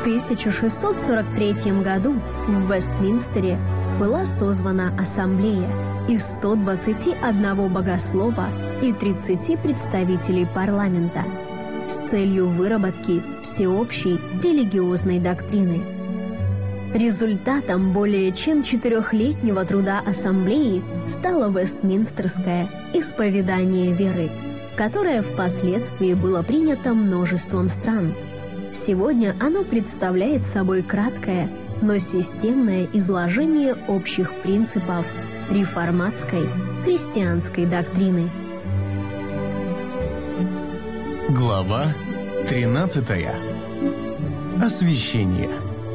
1643 году в Вестминстере была созвана ассамблея из 121 богослова и 30 представителей парламента с целью выработки всеобщей религиозной доктрины. Результатом более чем 4-летнего труда ассамблеи стало Вестминстерское исповедание веры, которое впоследствии было принято множеством стран. Сегодня оно представляет собой краткое, но системное изложение общих принципов реформатской христианской доктрины. Глава 13. Освящение.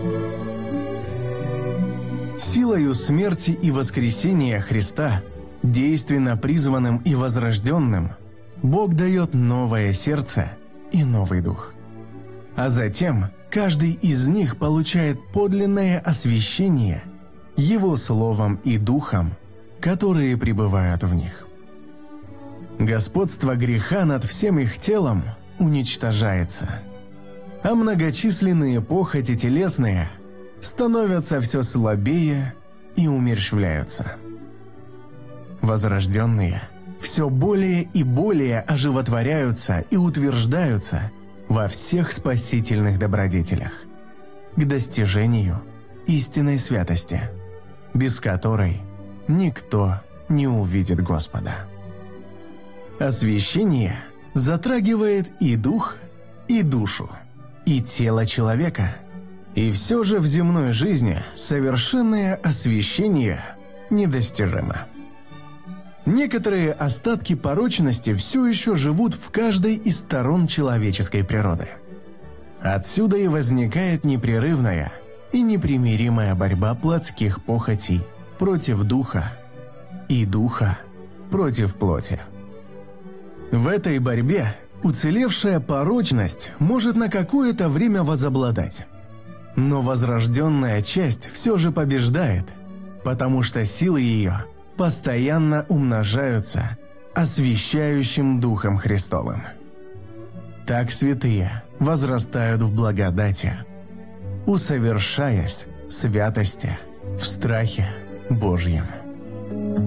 Силою смерти и воскресения Христа, действенно призванным и возрожденным, Бог дает новое сердце и новый дух. А затем каждый из них получает подлинное освящение Его Словом и Духом, которые пребывают в них. Господство греха над всем их телом уничтожается, а многочисленные похоти телесные становятся все слабее и умерщвляются. Возрожденные все более и более оживотворяются и утверждаются во всех спасительных добродетелях, к достижению истинной святости, без которой никто не увидит Господа. Освящение затрагивает и дух, и душу, и тело человека, и все же в земной жизни совершенное освящение недостижимо. Некоторые остатки порочности все еще живут в каждой из сторон человеческой природы. Отсюда и возникает непрерывная и непримиримая борьба плотских похотей против духа и духа против плоти. В этой борьбе уцелевшая порочность может на какое-то время возобладать, но возрожденная часть все же побеждает, потому что силы ее постоянно умножаются освящающим Духом Христовым. Так святые возрастают в благодати, усовершаясь в святости, в страхе Божьем.